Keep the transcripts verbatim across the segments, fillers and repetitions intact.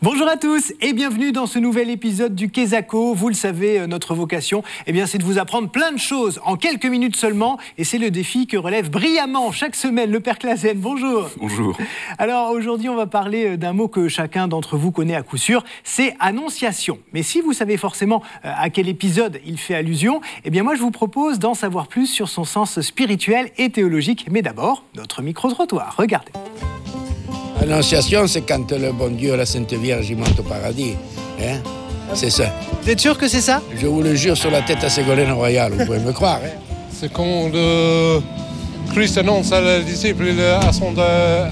Bonjour à tous et bienvenue dans ce nouvel épisode du Kesako. Vous le savez, notre vocation, eh bien, c'est de vous apprendre plein de choses en quelques minutes seulement. Et c'est le défi que relève brillamment chaque semaine le Père Clasen. Bonjour. Bonjour. Alors aujourd'hui, on va parler d'un mot que chacun d'entre vous connaît à coup sûr, c'est annonciation. Mais si vous savez forcément à quel épisode il fait allusion, eh bien moi je vous propose d'en savoir plus sur son sens spirituel et théologique. Mais d'abord, notre micro-trottoir. Regardez. L'annonciation, c'est quand le bon Dieu, la Sainte Vierge, il monte au paradis. Hein? C'est ça. Vous êtes sûr que c'est ça? Je vous le jure sur la tête à Ségolène Royal, vous pouvez me croire. Hein? C'est quand le Christ annonce à les disciples qu'il ascend à,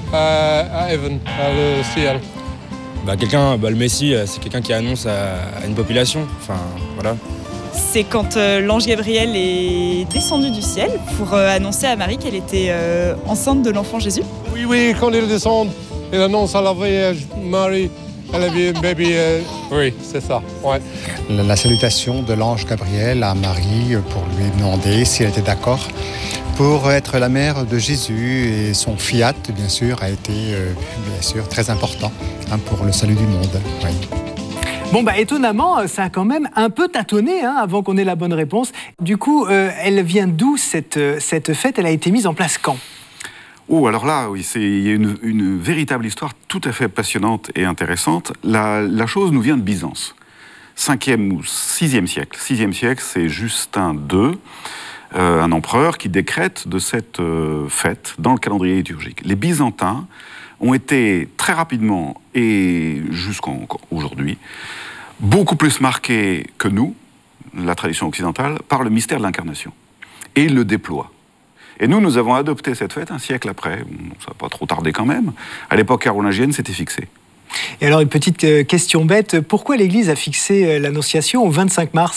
à, à Heaven, à le ciel. Bah, quelqu'un, bah, le Messie, c'est quelqu'un qui annonce à, à une population. Enfin, voilà. C'est quand euh, l'ange Gabriel est descendu du ciel pour euh, annoncer à Marie qu'elle était euh, enceinte de l'enfant Jésus. Oui, oui, quand il descend, il annonce à la Vierge Marie, elle avait un bébé. Euh, oui, c'est ça. Ouais. La, la salutation de l'ange Gabriel à Marie pour lui demander si elle était d'accord pour être la mère de Jésus, et son fiat, bien sûr, a été euh, bien sûr très important hein, pour le salut du monde. Oui. Bon, bah étonnamment, ça a quand même un peu tâtonné hein, avant qu'on ait la bonne réponse. Du coup, euh, elle vient d'où cette, cette fête? Elle a été mise en place quand? Oh, alors là, oui, c'est, il y a une, une véritable histoire tout à fait passionnante et intéressante. La, la chose nous vient de Byzance, cinquième ou sixième siècle. sixième siècle, c'est Justin deux, euh, un empereur qui décrète de cette euh, fête dans le calendrier liturgique. Les Byzantins ont été très rapidement, et jusqu'aujourd'hui, beaucoup plus marqués que nous, la tradition occidentale, par le mystère de l'incarnation. Et ils le déploient. Et nous, nous avons adopté cette fête un siècle après. Ça n'a pas trop tardé quand même. À l'époque carolingienne, c'était fixé. Et alors, une petite question bête. Pourquoi l'Église a fixé l'Annonciation au vingt-cinq mars ?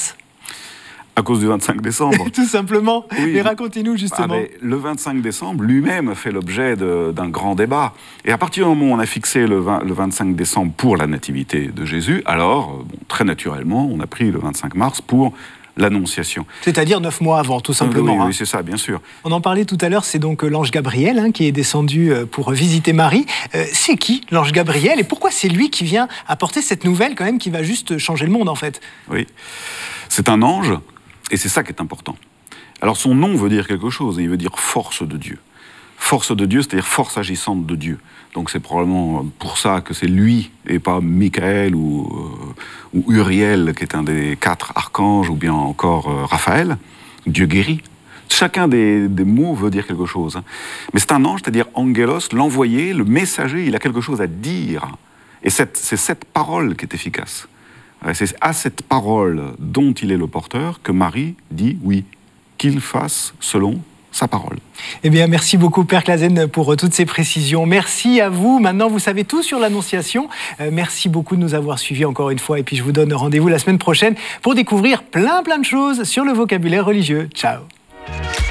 À cause du vingt-cinq décembre. Tout simplement. Oui. Mais racontez-nous justement. Ah, mais le vingt-cinq décembre lui-même fait l'objet de, d'un grand débat. Et à partir du moment où on a fixé le, vingt, le vingt-cinq décembre pour la nativité de Jésus, alors, bon, très naturellement, on a pris le vingt-cinq mars pour l'Annonciation. C'est-à-dire neuf mois avant, tout simplement. Oui, hein. oui, c'est ça, bien sûr. On en parlait tout à l'heure, c'est donc l'ange Gabriel hein, qui est descendu pour visiter Marie. Euh, c'est qui, l'ange Gabriel? Et pourquoi c'est lui qui vient apporter cette nouvelle, quand même, qui va juste changer le monde, en fait? Oui, c'est un ange. Et c'est ça qui est important. Alors son nom veut dire quelque chose, et il veut dire force de Dieu. Force de Dieu, c'est-à-dire force agissante de Dieu. Donc c'est probablement pour ça que c'est lui, et pas Michael ou, euh, ou Uriel, qui est un des quatre archanges, ou bien encore euh, Raphaël, Dieu guérit. Chacun des, des mots veut dire quelque chose. Hein. Mais c'est un ange, c'est-à-dire angelos, l'envoyé, le messager, il a quelque chose à dire. Et cette, c'est cette parole qui est efficace. C'est à cette parole dont il est le porteur que Marie dit oui, qu'il fasse selon sa parole. Eh bien, merci beaucoup, Père Clasen, pour toutes ces précisions. Merci à vous. Maintenant, vous savez tout sur l'Annonciation. Euh, merci beaucoup de nous avoir suivis encore une fois. Et puis, je vous donne rendez-vous la semaine prochaine pour découvrir plein, plein de choses sur le vocabulaire religieux. Ciao.